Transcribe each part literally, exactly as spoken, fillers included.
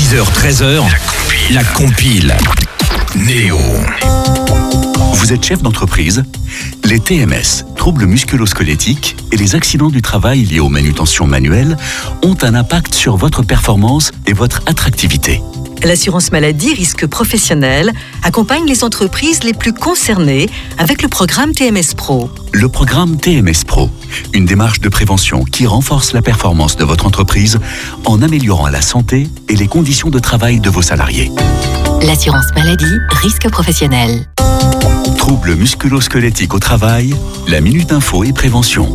six heures treize heures, la compile. Néo. Vous êtes chef d'entreprise? Les T M S, troubles musculo-squelettiques, et les accidents du travail liés aux manutentions manuelles ont un impact sur votre performance et votre attractivité. L'assurance maladie risque professionnel accompagne les entreprises les plus concernées avec le programme T M S Pro. Le programme T M S Pro, une démarche de prévention qui renforce la performance de votre entreprise en améliorant la santé et les conditions de travail de vos salariés. L'assurance maladie, risque professionnel. Troubles musculo-squelettiques au travail, la Minute Info et Prévention.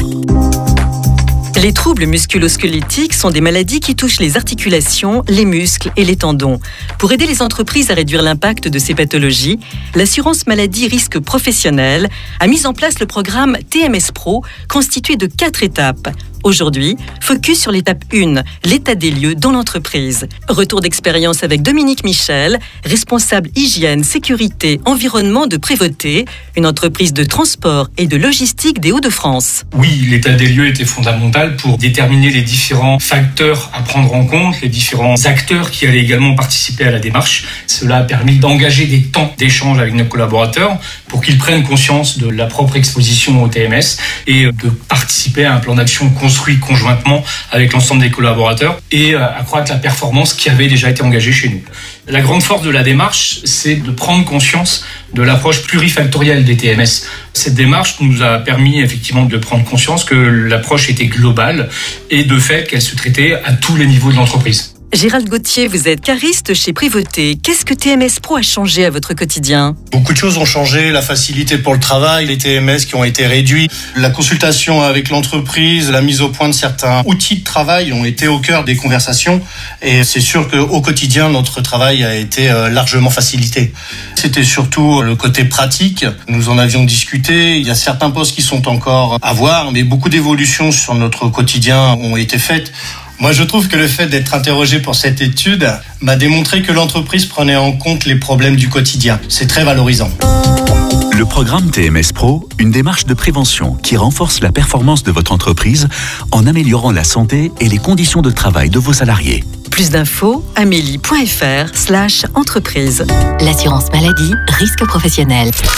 Les troubles musculo-squelettiques sont des maladies qui touchent les articulations, les muscles et les tendons. Pour aider les entreprises à réduire l'impact de ces pathologies, l'assurance maladie risque professionnel a mis en place le programme T M S Pro constitué de quatre étapes. Aujourd'hui, focus sur l'étape un, l'état des lieux dans l'entreprise. Retour d'expérience avec Dominique Michel, responsable hygiène, sécurité, environnement de Prévoté, une entreprise de transport et de logistique des Hauts-de-France. Oui, l'état des lieux était fondamental pour déterminer les différents facteurs à prendre en compte, les différents acteurs qui allaient également participer à la démarche. Cela a permis d'engager des temps d'échange avec nos collaborateurs pour qu'ils prennent conscience de la propre exposition au T M S et de participer à un plan d'action construit conjointement avec l'ensemble des collaborateurs et accroître la performance qui avait déjà été engagée chez nous. La grande force de la démarche, c'est de prendre conscience de l'approche plurifactorielle des T M S. Cette démarche nous a permis effectivement de prendre conscience que l'approche était globale et de fait qu'elle se traitait à tous les niveaux de l'entreprise. Gérald Gauthier, vous êtes cariste chez Prévoté. Qu'est-ce que T M S Pro a changé à votre quotidien? Beaucoup de choses ont changé, la facilité pour le travail, les T M S qui ont été réduits, la consultation avec l'entreprise, la mise au point de certains outils de travail ont été au cœur des conversations et c'est sûr qu'au quotidien, notre travail a été largement facilité. C'était surtout le côté pratique, nous en avions discuté, il y a certains postes qui sont encore à voir, mais beaucoup d'évolutions sur notre quotidien ont été faites. Moi, je trouve que le fait d'être interrogé pour cette étude m'a démontré que l'entreprise prenait en compte les problèmes du quotidien. C'est très valorisant. Le programme T M S Pro, une démarche de prévention qui renforce la performance de votre entreprise en améliorant la santé et les conditions de travail de vos salariés. Plus d'infos, amélie point f r slash entreprise. L'assurance maladie, risque professionnel.